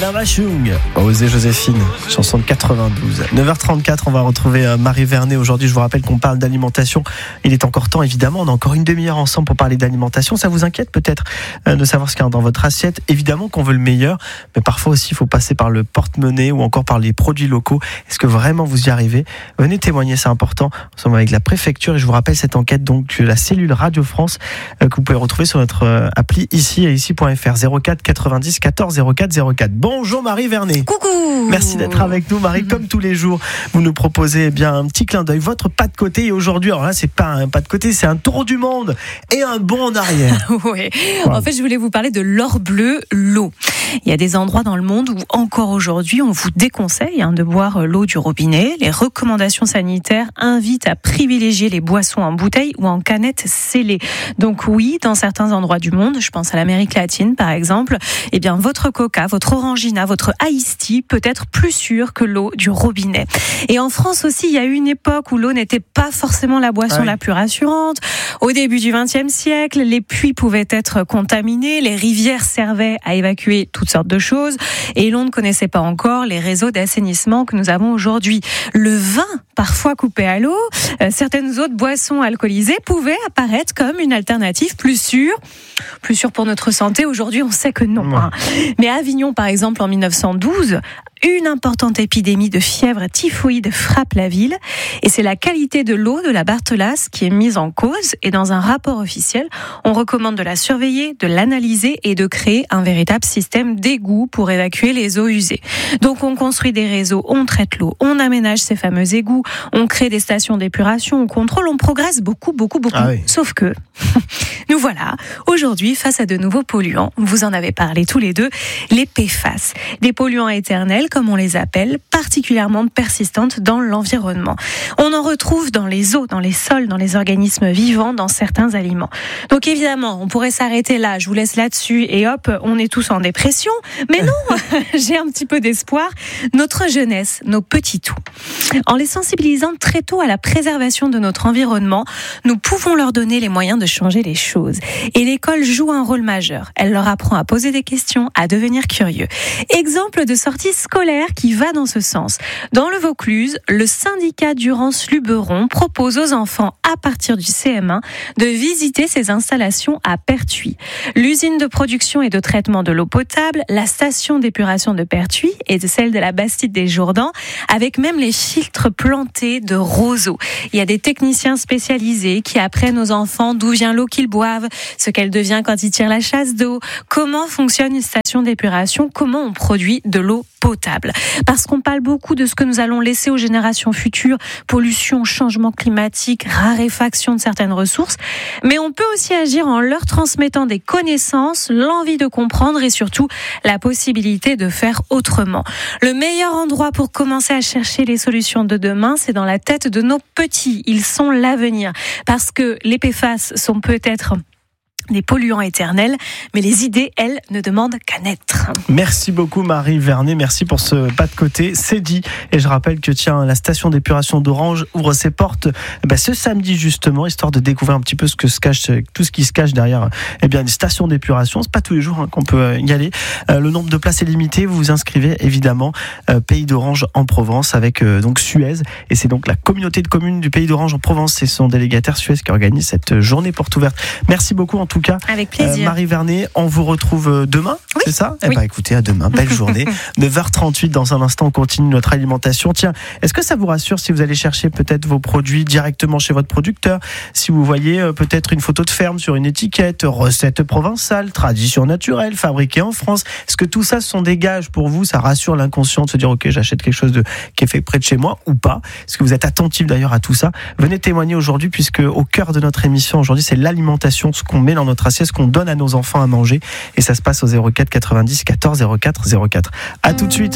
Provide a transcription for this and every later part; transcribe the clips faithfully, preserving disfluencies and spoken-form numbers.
Madame Achung, Osez Joséphine, chanson de quatre-vingt-douze. neuf heures trente-quatre, on va retrouver Marie Vernet. Aujourd'hui, je vous rappelle qu'on parle d'alimentation. Il est encore temps, évidemment. On a encore une demi-heure ensemble pour parler d'alimentation. Ça vous inquiète peut-être de savoir ce qu'il y a dans votre assiette. Évidemment qu'on veut le meilleur, mais parfois aussi, il faut passer par le porte-monnaie ou encore par les produits locaux. Est-ce que vraiment vous y arrivez ? Venez témoigner, c'est important. Nous sommes avec la préfecture et je vous rappelle cette enquête donc de la cellule Radio France que vous pouvez retrouver sur notre appli ici et ici point f r. zéro quatre quatre-vingt-dix quatorze zéro quatre zéro quatre. Bonjour Marie Vernet. Coucou. Merci d'être avec nous Marie. Comme tous les jours, vous nous proposez eh bien un petit clin d'œil, votre pas de côté. Et aujourd'hui, alors là, c'est pas un pas de côté, c'est un tour du monde et un bond en arrière. Oui. Wow. En fait, je voulais vous parler de l'or bleu, l'eau. Il y a des endroits dans le monde où encore aujourd'hui, on vous déconseille hein, de boire l'eau du robinet. Les recommandations sanitaires invitent à privilégier les boissons en bouteille ou en canette scellée. Donc oui, dans certains endroits du monde, je pense à l'Amérique latine par exemple, eh bien votre Coca, votre Orangina, votre Iced Tea peut être plus sûr que l'eau du robinet. Et en France aussi, il y a eu une époque où l'eau n'était pas forcément la boisson oui. la plus rassurante. Au début du vingtième siècle, les puits pouvaient être contaminés, les rivières servaient à évacuer toutes sortes de choses et l'on ne connaissait pas encore les réseaux d'assainissement que nous avons aujourd'hui. Le vin, parfois coupé à l'eau, euh, certaines autres boissons alcoolisées pouvaient apparaître comme une alternative plus sûre, plus sûre pour notre santé. Aujourd'hui, on sait que non. Ouais. Hein. Mais à Avignon, par exemple, en mille neuf cent douze, une importante épidémie de fièvre typhoïde frappe la ville et c'est la qualité de l'eau de la Barthelasse qui est mise en cause et dans un rapport officiel, on recommande de la surveiller, de l'analyser et de créer un véritable système d'égout pour évacuer les eaux usées. Donc on construit des réseaux, on traite l'eau, on aménage ces fameux égouts, on crée des stations d'épuration, on contrôle, on progresse beaucoup, beaucoup, beaucoup. Ah oui. Sauf que nous voilà aujourd'hui face à de nouveaux polluants, vous en avez parlé tous les deux, les P F A S, des polluants éternels comme on les appelle, particulièrement persistantes dans l'environnement. On en retrouve dans les eaux, dans les sols, dans les organismes vivants, dans certains aliments. Donc évidemment, on pourrait s'arrêter là, je vous laisse là-dessus et hop, on est tous en dépression. Mais non, j'ai un petit peu d'espoir. Notre jeunesse, nos petits tout. En les sensibilisant très tôt à la préservation de notre environnement, nous pouvons leur donner les moyens de changer les choses. Et l'école joue un rôle majeur. Elle leur apprend à poser des questions, à devenir curieux. Exemple de sortie scolaire qui va dans ce sens. Dans le Vaucluse, le syndicat Durance-Luberon propose aux enfants à partir du C M un de visiter ses installations à Pertuis. L'usine de production et de traitement de l'eau potable, la station d'épuration de Pertuis et de celle de la Bastide des Jourdans, avec même les filtres plantés de roseaux. Il y a des techniciens spécialisés qui apprennent aux enfants d'où vient l'eau qu'ils boivent, ce qu'elle devient quand ils tirent la chasse d'eau, comment fonctionne une station d'épuration, comment on produit de l'eau potable. Parce qu'on parle beaucoup de ce que nous allons laisser aux générations futures, pollution, changement climatique, raréfaction de certaines ressources, mais on peut aussi agir en leur transmettant des connaissances, l'envie de comprendre et surtout la possibilité de faire autrement. Le meilleur endroit pour commencer à chercher les solutions de demain, c'est dans la tête de nos petits. Ils sont l'avenir. Parce que les P F A S sont peut-être des polluants éternels, mais les idées, elles, ne demandent qu'à naître. Merci beaucoup Marie Vernet, merci pour ce pas de côté, c'est dit. Et je rappelle que tiens, la station d'épuration d'Orange ouvre ses portes ben, ce samedi justement, histoire de découvrir un petit peu ce que se cache, tout ce qui se cache derrière eh bien, une station d'épuration. C'est pas tous les jours hein, qu'on peut y aller. Euh, le nombre de places est limité, vous vous inscrivez évidemment euh, Pays d'Orange en Provence avec euh, donc Suez. Et c'est donc la communauté de communes du Pays d'Orange en Provence, c'est son délégataire Suez qui organise cette journée porte ouverte. Merci beaucoup en tout cas. Avec plaisir. Euh, Marie Vernet, on vous retrouve demain, oui. c'est ça ? Eh oui. bien écoutez, à demain, belle journée. neuf heures trente-huit, dans un instant, on continue notre alimentation. Tiens, est-ce que ça vous rassure si vous allez chercher peut-être vos produits directement chez votre producteur ? Si vous voyez euh, peut-être une photo de ferme sur une étiquette, recette provençale, tradition naturelle, fabriquée en France. Est-ce que tout ça, ce sont des gages pour vous ? Ça rassure l'inconscient de se dire, ok, j'achète quelque chose de, qui est fait près de chez moi ou pas ? Est-ce que vous êtes attentif d'ailleurs à tout ça ? Venez témoigner aujourd'hui, puisque au cœur de notre émission aujourd'hui, c'est l'alimentation, ce qu'on met dans notre assiette, ce qu'on donne à nos enfants à manger. Et ça se passe au zéro quatre quatre-vingt-dix quatorze zéro quatre zéro quatre. À tout de suite.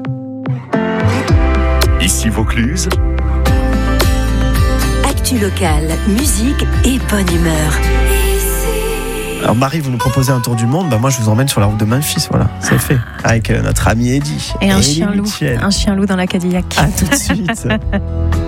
Ici Vaucluse. Actu locale, musique et bonne humeur. Alors Marie, vous nous proposez un tour du monde, bah moi je vous emmène sur la route de Memphis, voilà, c'est fait, avec notre ami Eddie. Et un chien loup, un chien loup dans la Cadillac. À tout de suite.